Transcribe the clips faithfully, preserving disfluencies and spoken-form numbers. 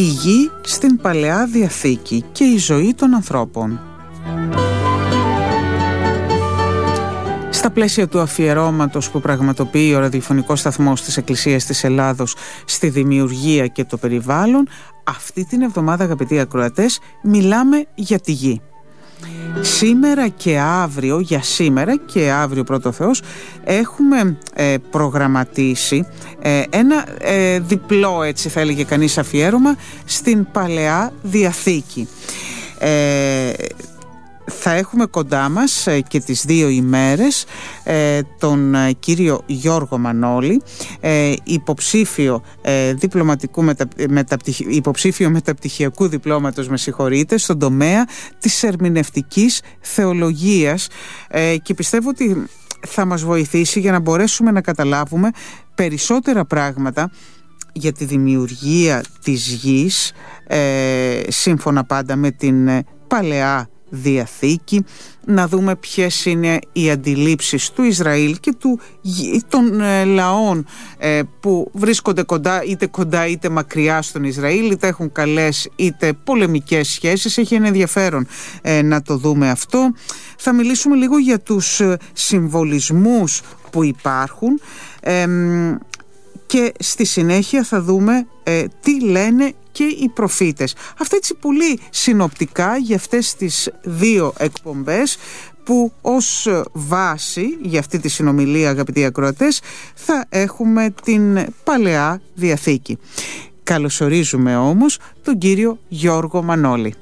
Η γη στην Παλαιά Διαθήκη και η ζωή των ανθρώπων. Στα πλαίσια του αφιερώματος που πραγματοποιεί ο ραδιοφωνικός σταθμός της Εκκλησίας της Ελλάδος στη δημιουργία και το περιβάλλον, αυτή την εβδομάδα, αγαπητοί ακροατές, μιλάμε για τη γη. Σήμερα και αύριο, για σήμερα και αύριο πρώτο Θεός, έχουμε ε, προγραμματίσει ε, ένα ε, διπλό, έτσι θα έλεγε κανείς, αφιέρωμα στην Παλαιά Διαθήκη. Ε, θα έχουμε κοντά μας ε, και τις δύο ημέρες ε, τον ε, κύριο Γιώργο Μανώλη, ε, υποψήφιο, ε, διπλωματικού μετα, μεταπτυχ, υποψήφιο μεταπτυχιακού διπλώματος, με συγχωρείτε, στον τομέα της ερμηνευτικής θεολογίας, ε, και πιστεύω ότι θα μας βοηθήσει για να μπορέσουμε να καταλάβουμε περισσότερα πράγματα για τη δημιουργία της γης, ε, σύμφωνα πάντα με την ε, Παλαιά Διαθήκη, να δούμε ποιες είναι οι αντιλήψεις του Ισραήλ και του, των ε, λαών ε, που βρίσκονται κοντά, είτε κοντά είτε μακριά στον Ισραήλ, είτε έχουν καλές είτε πολεμικές σχέσεις. Έχει ένα ενδιαφέρον ε, να το δούμε αυτό. Θα μιλήσουμε λίγο για τους ε, συμβολισμούς που υπάρχουν, ε, και στη συνέχεια θα δούμε ε, τι λένε και οι προφήτες. Αυτά έτσι πολύ συνοπτικά για αυτές τις δύο εκπομπές, που ως βάση για αυτή τη συνομιλία, αγαπητοί ακροατές, θα έχουμε την Παλαιά Διαθήκη. Καλωσορίζουμε όμως τον κύριο Γιώργο Μανώλη.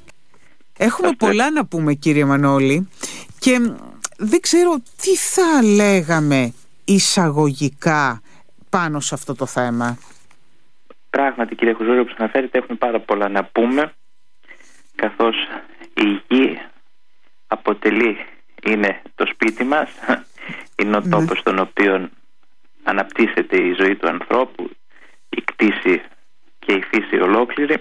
Έχουμε πολλά να πούμε, κύριε Μανώλη, και δεν ξέρω τι θα λέγαμε εισαγωγικά πάνω σε αυτό το θέμα. Πράγματι, κύριε Χουζούρη, όπως αναφέρετε, έχουμε πάρα πολλά να πούμε, καθώς η γη αποτελεί, είναι το σπίτι μας, είναι ο τόπος στον οποίο αναπτύσσεται η ζωή του ανθρώπου, η κτήση και η φύση ολόκληρη,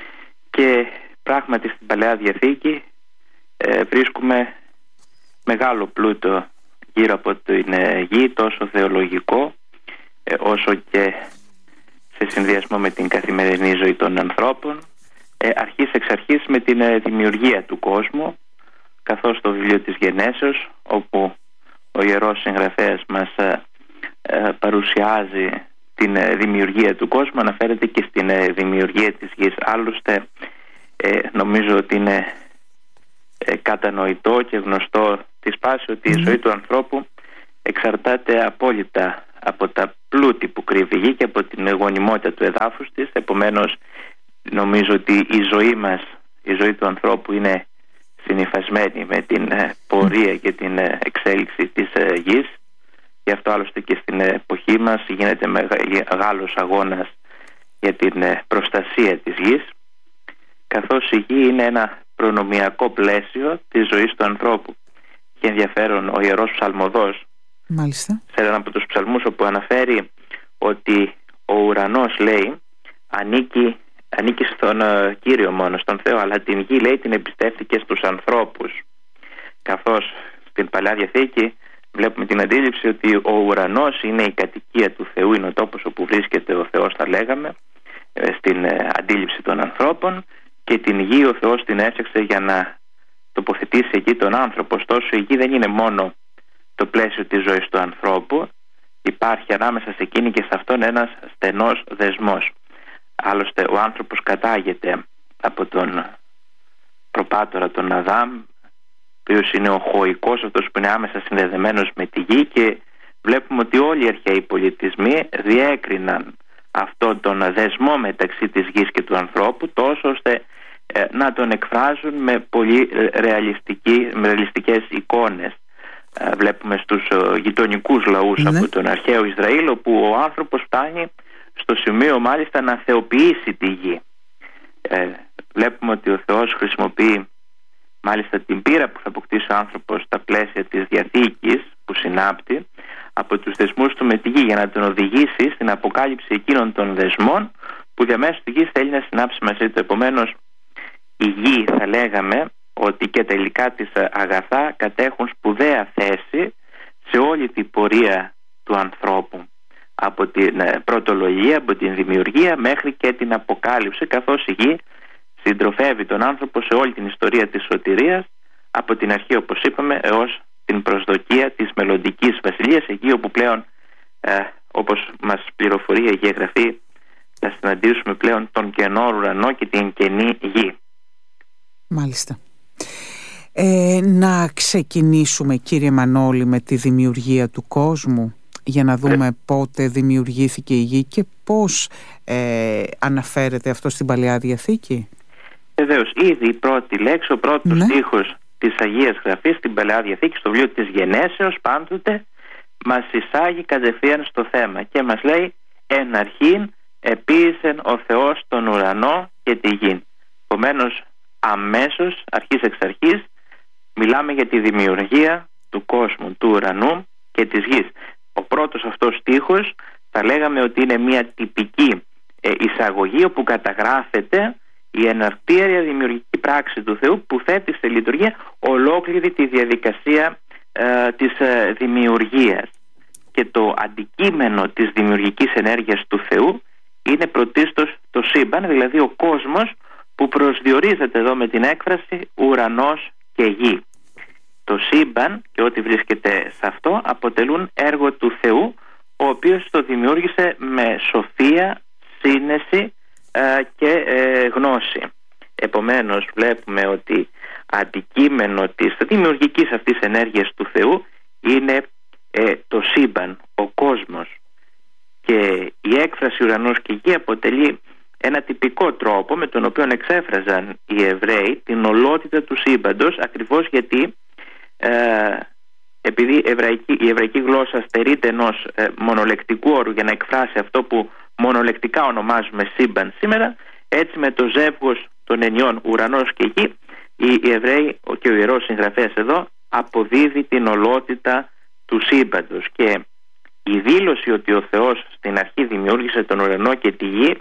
και πράγματι στην Παλαιά Διαθήκη ε, βρίσκουμε μεγάλο πλούτο γύρω από την ε, γη, τόσο θεολογικό ε, όσο και σε συνδυασμό με την καθημερινή ζωή των ανθρώπων, ε, αρχής εξ αρχής με την ε, δημιουργία του κόσμου, καθώς το βιβλίο της Γενέσεως, όπου ο Ιερός Συγγραφέας μας ε, ε, παρουσιάζει την ε, δημιουργία του κόσμου, αναφέρεται και στην ε, δημιουργία της γης. Άλλωστε ε, νομίζω ότι είναι ε, κατανοητό και γνωστό της πάσης ότι η ζωή του ανθρώπου εξαρτάται απόλυτα από τα πλούτη που κρύβει η γη και από την γονιμότητα του εδάφους της. Επομένως, νομίζω ότι η ζωή μας, η ζωή του ανθρώπου, είναι συνυφασμένη με την πορεία και την εξέλιξη της γης. Γι' αυτό άλλωστε και στην εποχή μας γίνεται μεγάλος αγώνας για την προστασία της γης, καθώς η γη είναι ένα προνομιακό πλαίσιο της ζωής του ανθρώπου. Και ενδιαφέρον ο Ιερός Ψαλμοδός, μάλιστα, σε έναν από τους ψαλμούς, όπου αναφέρει ότι ο ουρανός, λέει, ανήκει, ανήκει στον uh, Κύριο μόνο, στον Θεό, αλλά την γη, λέει, την εμπιστεύτηκε στους ανθρώπους. Καθώς στην Παλαιά Διαθήκη βλέπουμε την αντίληψη ότι ο ουρανός είναι η κατοικία του Θεού, είναι ο τόπος όπου βρίσκεται ο Θεός, θα λέγαμε, στην uh, αντίληψη των ανθρώπων, και την γη ο Θεός την έσεξε για να τοποθετήσει εκεί τον άνθρωπο. Ωστόσο, η γη δεν είναι μόνο το πλαίσιο της ζωής του ανθρώπου, υπάρχει ανάμεσα σε εκείνη και σε αυτόν ένας στενός δεσμός. Άλλωστε ο άνθρωπος κατάγεται από τον προπάτορα, τον Αδάμ, ο οποίος είναι ο χωικός, αυτός που είναι άμεσα συνδεδεμένος με τη γη, και βλέπουμε ότι όλοι οι αρχαίοι πολιτισμοί διέκριναν αυτόν τον δεσμό μεταξύ της γης και του ανθρώπου, τόσο ώστε ε, να τον εκφράζουν με πολύ με ρεαλιστικές εικόνες. Βλέπουμε στους γειτονικούς λαούς, ναι, από τον αρχαίο Ισραήλ, όπου ο άνθρωπος φτάνει στο σημείο μάλιστα να θεοποιήσει τη γη. Ε, βλέπουμε ότι ο Θεός χρησιμοποιεί μάλιστα την πείρα που θα αποκτήσει ο άνθρωπος στα πλαίσια της Διαθήκης που συνάπτει από τους δεσμούς του με τη γη, για να τον οδηγήσει στην αποκάλυψη εκείνων των δεσμών που διαμέσου τη γη θέλει να συνάψει μαζί του. Επομένως, η γη, θα λέγαμε ότι και τα υλικά της αγαθά κατέχουν σπουδαία θέση σε όλη την πορεία του ανθρώπου. από την πρωτολογία, από την δημιουργία μέχρι και την αποκάλυψη, καθώς η γη συντροφεύει τον άνθρωπο σε όλη την ιστορία της σωτηρίας, από την αρχή, όπως είπαμε, έως την προσδοκία της μελλοντικής βασιλείας, εκεί όπου πλέον, ε, όπως μας πληροφορεί η Αγία Γραφή, θα συναντήσουμε πλέον τον κενό ουρανό και την κενή γη. Μάλιστα. Ε, να ξεκινήσουμε, κύριε Μανώλη, με τη δημιουργία του κόσμου, για να δούμε ε. πότε δημιουργήθηκε η γη και πώς ε, αναφέρεται αυτό στην Παλαιά Διαθήκη. Βεβαίως, ήδη η πρώτη λέξη, ο πρώτος ναι. στίχος της Αγίας Γραφής στην Παλαιά Διαθήκη, στο βιβλίο της Γενέσεως, πάντοτε μας εισάγει κατευθείαν στο θέμα και μας λέει: «Εν αρχήν επίησεν ο Θεός τον ουρανό και τη γη». Επομένως, αμέσως, αρχής εξ αρχής, μιλάμε για τη δημιουργία του κόσμου, του ουρανού και της γης. Ο πρώτος αυτός στίχος θα λέγαμε ότι είναι μια τυπική ε, εισαγωγή, όπου καταγράφεται η εναρκτήρια δημιουργική πράξη του Θεού, που θέτει σε λειτουργία ολόκληρη τη διαδικασία ε, της ε, δημιουργίας. Και το αντικείμενο της δημιουργικής ενέργειας του Θεού είναι πρωτίστως το σύμπαν, δηλαδή ο κόσμος, που προσδιορίζεται εδώ με την έκφραση ουρανός και γη. Το σύμπαν και ό,τι βρίσκεται σε αυτό αποτελούν έργο του Θεού, ο οποίος το δημιούργησε με σοφία, σύνεση ε, και ε, γνώση. Επομένως, βλέπουμε ότι αντικείμενο της δημιουργικής αυτής ενέργειας του Θεού είναι ε, το σύμπαν, ο κόσμος. Και η έκφραση ουρανός και γη αποτελεί ένα τυπικό τρόπο με τον οποίο εξέφραζαν οι Εβραίοι την ολότητα του σύμπαντος, ακριβώς γιατί ε, επειδή η εβραϊκή, η εβραϊκή γλώσσα στερείται ενός ε, μονολεκτικού όρου για να εκφράσει αυτό που μονολεκτικά ονομάζουμε σύμπαν σήμερα, έτσι με το ζεύγος των ενιών ουρανός και γη, οι, οι Εβραίοι και ο Ιερός Συγγραφέας εδώ αποδίδει την ολότητα του σύμπαντος. Και η δήλωση ότι ο Θεός στην αρχή δημιούργησε τον ουρανό και τη γη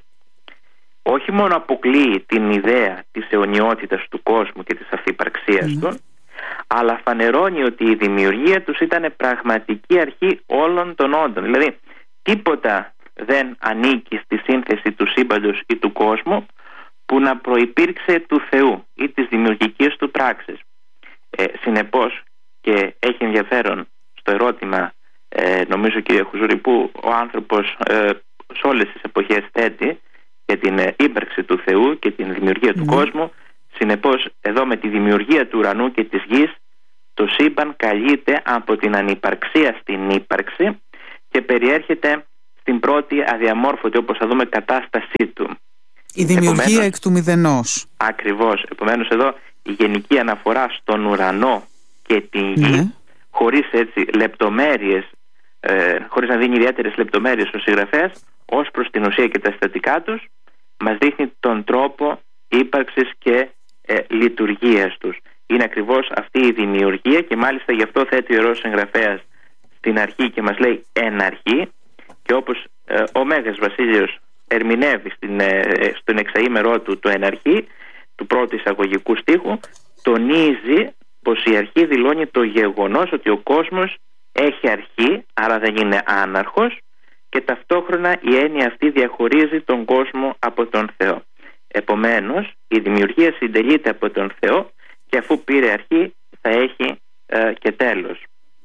όχι μόνο αποκλείει την ιδέα της αιωνιότητας του κόσμου και της αφύπαρξίας mm. του, αλλά φανερώνει ότι η δημιουργία τους ήταν πραγματική αρχή όλων των όντων. Δηλαδή τίποτα δεν ανήκει στη σύνθεση του σύμπαντος ή του κόσμου που να προϋπήρξε του Θεού ή της δημιουργικής του πράξης. Ε, συνεπώς, και έχει ενδιαφέρον στο ερώτημα, ε, νομίζω κύριε Χουζούρη, που ο άνθρωπος ε, σε όλες τις εποχές θέτει για την ε, ύπαρξη του Θεού και την δημιουργία του mm. κόσμου. Συνεπώς, εδώ με τη δημιουργία του ουρανού και της γης, το σύμπαν καλείται από την ανυπαρξία στην ύπαρξη και περιέρχεται στην πρώτη αδιαμόρφωτη, όπως θα δούμε, κατάστασή του. Η δημιουργία επομένως, εκ του μηδενός. Ακριβώς. Επομένως εδώ η γενική αναφορά στον ουρανό και την γη, ναι. χωρίς έτσι λεπτομέρειες, ε, χωρίς να δίνει ιδιαίτερες λεπτομέρειες ο συγγραφέας, ως προς την ουσία και τα συστατικά τους, μας δείχνει τον τρόπο ύπαρξης και ε, λειτουργίας τους. Είναι ακριβώς αυτή η δημιουργία, και μάλιστα γι' αυτό θέτει ο Ιερός Συγγραφέας στην αρχή και μας λέει εν αρχή, και όπως ε, ο Μέγας Βασίλειος ερμηνεύει στην, ε, στον εξαήμερό του το εν αρχή του πρώτου εισαγωγικού στίχου, τονίζει πως η αρχή δηλώνει το γεγονός ότι ο κόσμος έχει αρχή, άρα δεν είναι άναρχος, και ταυτόχρονα η έννοια αυτή διαχωρίζει τον κόσμο από τον Θεό. Επομένως η δημιουργία συντελείται από τον Θεό, και αφού πήρε αρχή θα έχει ε, και τέλος.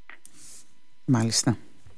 Μάλιστα.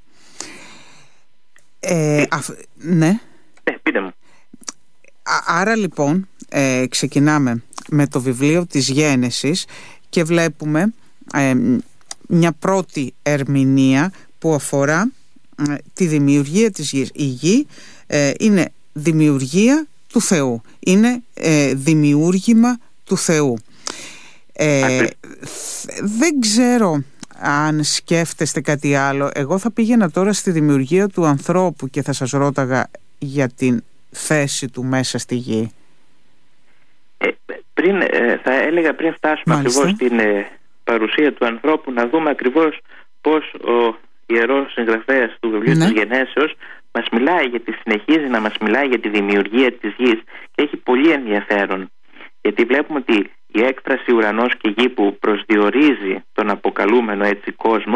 Ε, αφ... Ναι. Ναι, πείτε μου. Άρα λοιπόν ε, ξεκινάμε με το βιβλίο της Γένεσης και βλέπουμε ε, μια πρώτη ερμηνεία που αφορά ε, τη δημιουργία της γης. Η γη ε, είναι δημιουργία του Θεού, είναι ε, δημιούργημα του Θεού. Ε, δεν ξέρω αν σκέφτεστε κάτι άλλο. Εγώ θα πήγαινα τώρα στη δημιουργία του ανθρώπου και θα σας ρώταγα για την θέση του μέσα στη γη. Ε, πριν, ε, θα έλεγα πριν φτάσουμε Μάλιστα. ακριβώς στην ε, παρουσία του ανθρώπου, να δούμε ακριβώς πώς ο Ιερός Συγγραφέας του βιβλίου ναι. της Γενέσεως μας μιλάει, γιατί συνεχίζει να μας μιλάει για τη δημιουργία της γης, και έχει πολύ ενδιαφέρον, γιατί βλέπουμε ότι η έκφραση ουρανός και γη που προσδιορίζει τον αποκαλούμενο έτσι κόσμο, συνεχίζει να μας μιλάει για τη δημιουργία της γης, και έχει πολύ ενδιαφέρον, γιατί βλέπουμε ότι η έκφραση ουρανός και γη που προσδιορίζει τον αποκαλούμενο έτσι κόσμο, συνεχίζει να μας μιλάει για τη δημιουργία της γης, και έχει πολύ ενδιαφέρον, γιατί βλέπουμε ότι η έκφραση ουρανός και γη που προσδιορίζει τον αποκαλούμενο έτσι κόσμο, συνεχίζει να μας μιλάει για τη δημιουργία της γης, και έχει πολύ ενδιαφέρον,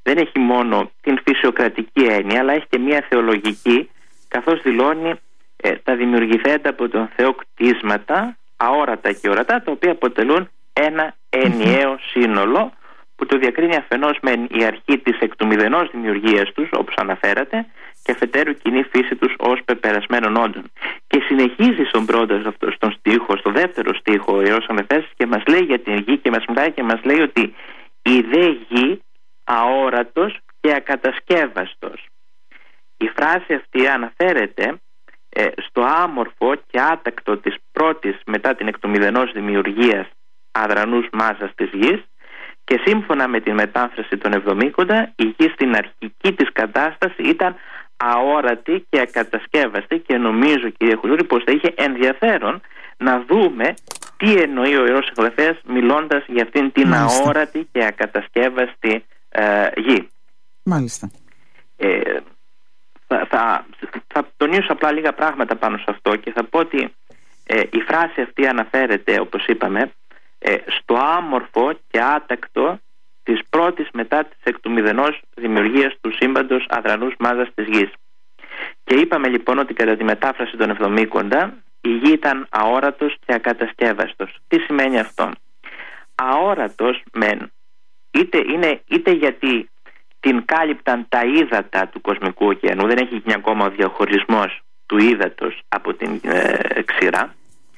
δεν έχει μόνο την φυσιοκρατική έννοια, αλλά έχει και μια θεολογική, καθώς δηλώνει ε, τα δημιουργηθέντα από τον Θεό κτίσματα, αόρατα και ορατά, τα οποία αποτελούν ένα ενιαίο σύνολο, που το διακρίνει αφενός με η αρχή της εκ του μηδενός δημιουργίας τους, όπως αναφέρατε, και αφετέρου κοινή φύση τους ως πεπερασμένων όντων. Και συνεχίζει στον πρώτο αυτό, στον στίχο, στο δεύτερο στίχο, ο Ιερός Ανεφέστης, και μας λέει για την γη και μας μιλάει και μας λέει ότι η δε γη αόρατος και ακατασκεύαστος. Η φράση αυτή αναφέρεται ε, στο άμορφο και άτακτο της πρώτης μετά την εκ του μηδενός δημιουργίας αδρανούς μάζας της γης, και σύμφωνα με τη μετάφραση των Εβδομήκοντα, η γη στην αρχική της κατάσταση ήταν αόρατη και ακατασκεύαστη, και νομίζω, κύριε Χουζούρη, πως θα είχε ενδιαφέρον να δούμε τι εννοεί ο Ιερός Συγγραφέας μιλώντας για αυτήν την Μάλιστα. αόρατη και ακατασκεύαστη ε, γη. Μάλιστα. Ε, θα, θα, θα τονίσω απλά λίγα πράγματα πάνω σε αυτό, και θα πω ότι ε, η φράση αυτή αναφέρεται, όπως είπαμε, ε, στο άμορφο και άτακτο της πρώτης μετά της εκ του μηδενός δημιουργίας του σύμπαντος αδρανούς μάζας της γης. Και είπαμε λοιπόν ότι κατά τη μετάφραση των Εβδομήκοντα η γη ήταν αόρατος και ακατασκεύαστος. Τι σημαίνει αυτό? Αόρατος μεν είτε, είναι, είτε γιατί την κάλυπταν τα ύδατα του κοσμικού ωκεανού, δεν έχει γίνει ακόμα ο διαχωρισμός του ύδατος από την ε, ξηρά,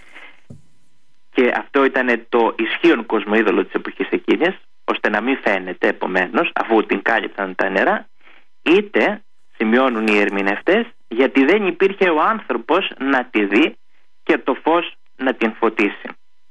και αυτό ήταν το ισχύον κοσμοίδωλο της εποχής εκείνης, ώστε να μην φαίνεται επομένως, αφού την κάλυπταν τα νερά, είτε, σημειώνουν οι ερμηνευτές, γιατί δεν υπήρχε ο άνθρωπος να τη δει και το φως να την φωτίσει.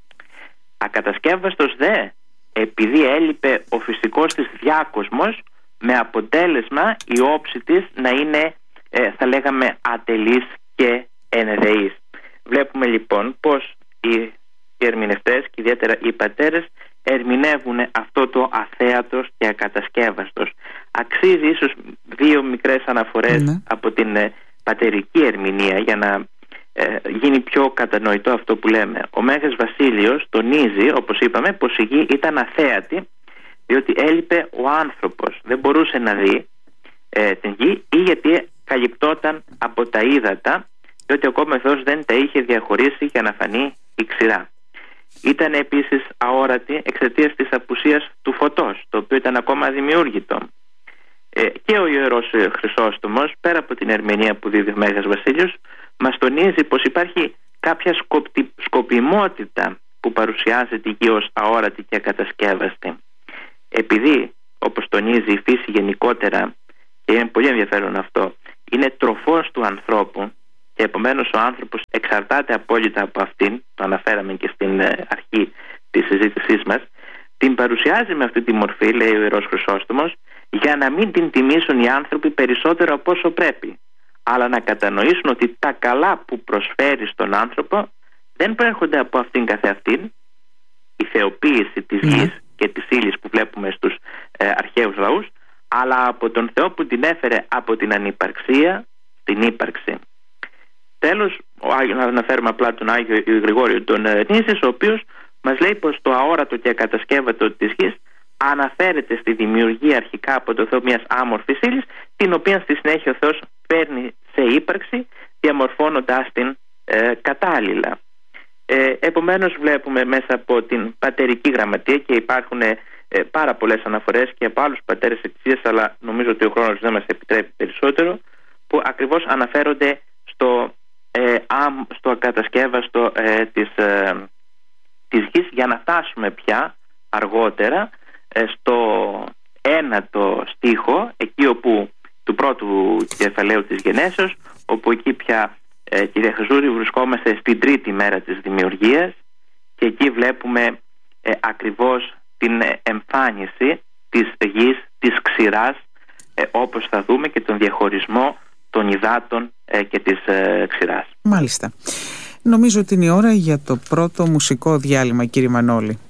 Ακατασκεύαστος δε, επειδή έλειπε ο φυσικός της διάκοσμος, με αποτέλεσμα η όψη της να είναι, ε, θα λέγαμε, ατελής και ενδεής. Βλέπουμε λοιπόν πως οι οι ερμηνευτές και ιδιαίτερα οι πατέρες ερμηνεύουν αυτό το αθέατος και ακατασκεύαστος. Αξίζει ίσως δύο μικρές αναφορές ναι. από την ε, πατερική ερμηνεία για να ε, γίνει πιο κατανοητό αυτό που λέμε. Ο Μέγας Βασίλειος τονίζει, όπως είπαμε, πως η γη ήταν αθέατη, διότι έλειπε ο άνθρωπος, δεν μπορούσε να δει ε, την γη, ή γιατί καλυπτόταν από τα ύδατα, διότι ακόμα ο Θεός δεν τα είχε διαχωρίσει για να φανεί η ξηρά. Ήταν επίσης αόρατη εξαιτίας της απουσίας του φωτός, το οποίο ήταν ακόμα δημιούργητο. Ε, και ο Ιερός Χρυσόστομος, πέρα από την ερμηνεία που δίδει ο Μέγας Βασίλειος, μας τονίζει πως υπάρχει κάποια σκοπτι... σκοπιμότητα που παρουσιάζει τη γη ως αόρατη και ακατασκεύαστη. Επειδή, όπως τονίζει η φύση γενικότερα, και είναι πολύ ενδιαφέρον αυτό, είναι τροφός του ανθρώπου, και επομένως ο άνθρωπος εξαρτάται απόλυτα από αυτήν, το αναφέραμε και στην αρχή της συζήτησής μας, την παρουσιάζει με αυτή τη μορφή, λέει ο Ιερός Χρυσόστομος, για να μην την τιμήσουν οι άνθρωποι περισσότερο από όσο πρέπει, αλλά να κατανοήσουν ότι τα καλά που προσφέρει στον άνθρωπο δεν προέρχονται από αυτήν καθεαυτήν, η θεοποίηση της γης mm. και της ύλης που βλέπουμε στους ε, αρχαίους λαούς, αλλά από τον Θεό που την έφερε από την ανυπαρξία στην ύπαρξη. Τέλος, να αναφέρουμε απλά τον Άγιο Γρηγόριο τον Νήσης, ο οποίος μας λέει πως το αόρατο και ακατασκεύαστο της γης αναφέρεται στη δημιουργία αρχικά από το Θεό μιας άμορφης ύλης, την οποία στη συνέχεια ο Θεός παίρνει σε ύπαρξη, διαμορφώνοντάς την ε, κατάλληλα. Ε, επομένως βλέπουμε μέσα από την πατερική γραμματεία, και υπάρχουν ε, πάρα πολλές αναφορές και από άλλους πατέρες εκκλησίας, αλλά νομίζω ότι ο χρόνος δεν μας επιτρέπει περισσότερο, που ακριβώς αναφέρονται στο Ε, στο ακατασκεύαστο ε, της, ε, της γης, για να φτάσουμε πια αργότερα ε, στο ένατο στίχο, εκεί όπου του πρώτου κεφαλαίου της Γενέσεως, όπου εκεί πια ε, κύριε Χαζούρη βρισκόμαστε στην τρίτη μέρα της δημιουργίας, και εκεί βλέπουμε ε, ακριβώς την εμφάνιση της γης, της ξηράς, ε, όπως θα δούμε, και τον διαχωρισμό των υδάτων ε, και της ε, ξηράς. Μάλιστα. Νομίζω ότι είναι η ώρα για το πρώτο μουσικό διάλειμμα, κύριε Μανώλη.